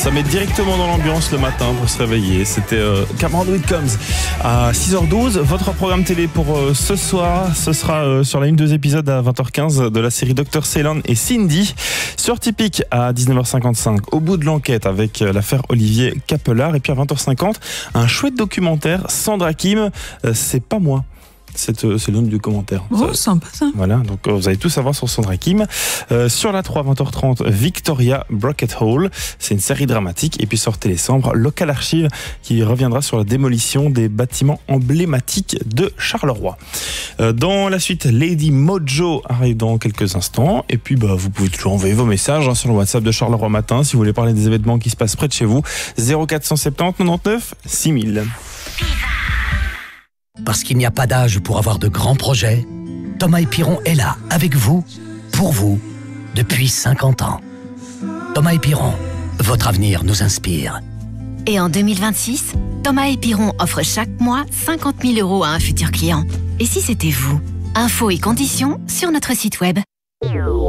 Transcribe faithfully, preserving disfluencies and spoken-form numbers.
Ça met directement dans l'ambiance le matin pour se réveiller. C'était euh, Cameron Whitcombs à six heures douze. Votre programme télé pour euh, ce soir, ce sera euh, sur la une deux épisodes à vingt heures quinze de la série docteur Ceylon et Cindy. Sur Typique à dix-neuf heures cinquante-cinq, au bout de l'enquête avec euh, l'affaire Olivier Capelard. Et puis à vingt heures cinquante, un chouette documentaire, Sandra Kim, euh, c'est pas moi. C'est, c'est le nom du commentaire. Oh, ça, sympa ça. Voilà, donc vous allez tout savoir sur Sandra Kim. Euh, sur la trois, vingt heures trente, Victoria Brocket Hall. C'est une série dramatique. Et puis sur Télésambre, Local Archive qui reviendra sur la démolition des bâtiments emblématiques de Charleroi. Euh, dans la suite, Lady Mojo arrive dans quelques instants. Et puis bah, vous pouvez toujours envoyer vos messages hein, sur le WhatsApp de Charleroi Matin si vous voulez parler des événements qui se passent près de chez vous. zéro quatre cent soixante-dix quatre-vingt-neuf six mille. Parce qu'il n'y a pas d'âge pour avoir de grands projets, Thomas et Piron est là, avec vous, pour vous, depuis cinquante ans. Thomas et Piron, votre avenir nous inspire. Et en deux mille vingt-six, Thomas et Piron offre chaque mois cinquante mille euros à un futur client. Et si c'était vous? Infos et conditions sur notre site web.